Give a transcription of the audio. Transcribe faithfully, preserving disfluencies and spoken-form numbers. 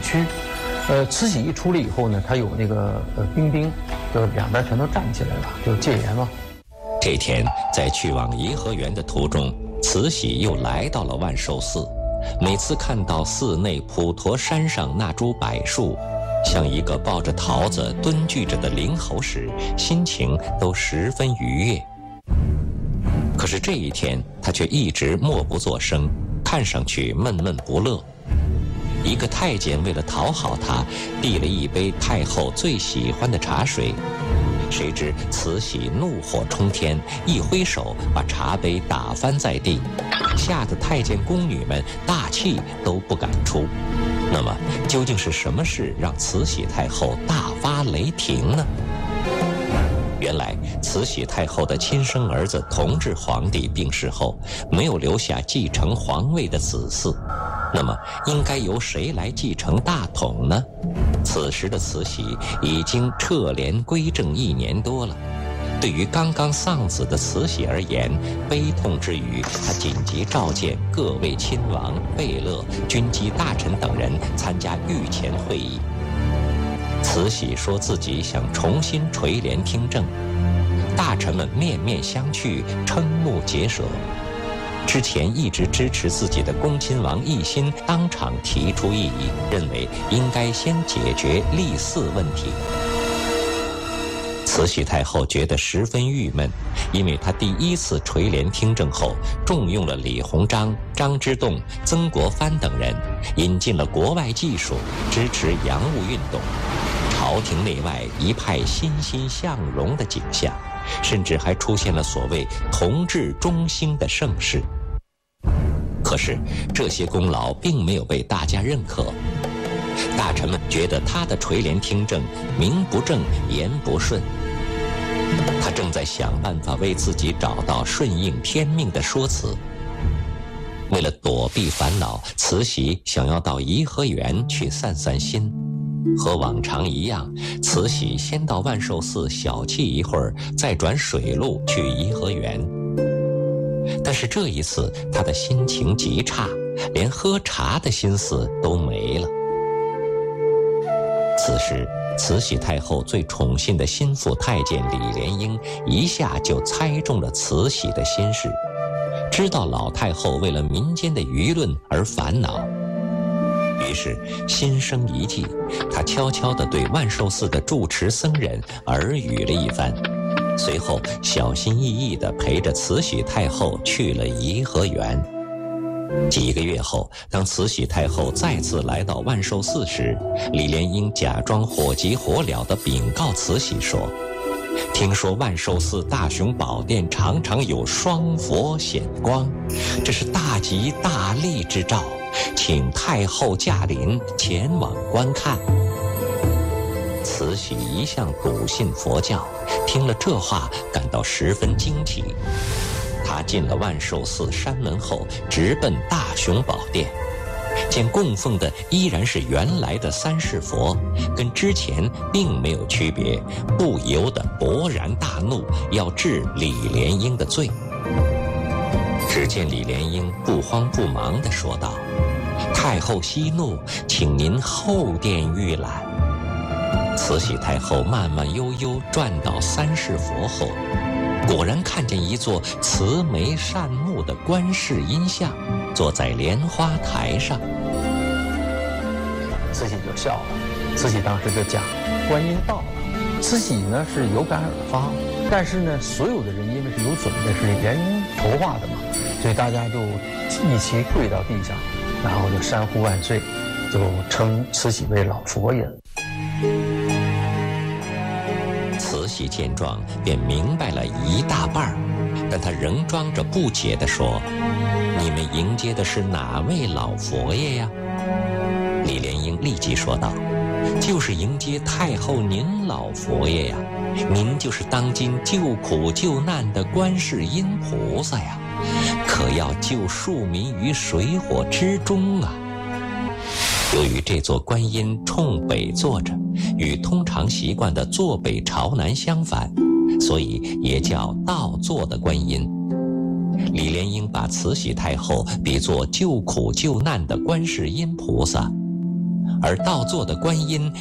屈。呃，慈禧一出来以后呢，他有那个呃兵丁，就两边全都站起来了，就戒严嘛。 这天，在去往颐和园的途中，慈禧又来到了万寿寺。每次看到寺内普陀山上那株柏树，像一个抱着桃子蹲踞着的灵猴时，心情都十分愉悦。可是这一天，他却一直默不作声，看上去闷闷不乐。一个太监为了讨好他，递了一杯太后最喜欢的茶水。谁知慈禧怒火冲天，一挥手把茶杯打翻在地，吓得太监宫女们大气都不敢出。那么究竟是什么事让慈禧太后大发雷霆呢？原来慈禧太后的亲生儿子同治皇帝病逝后，没有留下继承皇位的子嗣，那么应该由谁来继承大统呢？此时的慈禧已经撤帘归政一年多了，对于刚刚丧子的慈禧而言，悲痛之余，她紧急召见各位亲王、贝勒、军机大臣等人参加御前会议。慈禧说自己想重新垂帘听政，大臣们面面相觑，瞠目结舌。之前一直支持自己的恭亲王奕欣当场提出异议，认为应该先解决立嗣问题。慈禧太后觉得十分郁闷，因为她第一次垂帘听政后，重用了李鸿章、张之洞、曾国藩等人，引进了国外技术，支持洋务运动，朝廷内外一派欣欣向荣的景象，甚至还出现了所谓同治中兴的盛世。可是这些功劳并没有被大家认可，大臣们觉得他的垂帘听政名不正言不顺，他正在想办法为自己找到顺应天命的说辞。为了躲避烦恼，慈禧想要到颐和园去散散心。和往常一样，慈禧先到万寿寺小憩一会儿，再转水路去颐和园。但是这一次，她的心情极差，连喝茶的心思都没了。此时，慈禧太后最宠信的心腹太监李莲英一下就猜中了慈禧的心事，知道老太后为了民间的舆论而烦恼，于是心生一计，他悄悄地对万寿寺的住持僧人耳语了一番，随后小心翼翼地陪着慈禧太后去了颐和园。几个月后，当慈禧太后再次来到万寿寺时，李莲英假装火急火燎地禀告慈禧说，听说万寿寺大雄宝殿常常有双佛显光，这是大吉大利之兆，请太后驾临前往观看。慈禧一向笃信佛教，听了这话感到十分惊奇。他进了万寿寺山门后，直奔大雄宝殿，见供奉的依然是原来的三世佛，跟之前并没有区别，不由得勃然大怒，要治李莲英的罪。只见李莲英不慌不忙地说道，太后息怒，请您后殿预览。慈禧太后慢慢悠悠转到三世佛后，果然看见一座慈眉善目的观世音像坐在莲花台上。 慈禧就笑了，慈禧当时就讲，观音到了。慈禧呢是有感而发，但是呢所有的人因为是有准备，是莲英筹划的嘛，所以大家就一起跪到地上，然后就山呼万岁，就称慈禧为老佛爷。 慈禧见状便明白了一大半，但她仍装着不解地说，你们迎接的是哪位老佛爷呀？李莲英立即说道，就是迎接太后您老佛爷呀，您就是当今救苦救难的观世音菩萨呀，可要救庶民于水火之中啊。由于这座观音冲北坐着，与通常习惯的坐北朝南相反，所以也叫倒坐的观音。李莲英把慈禧太后比作救苦救难的观世音菩萨， 而到座的观音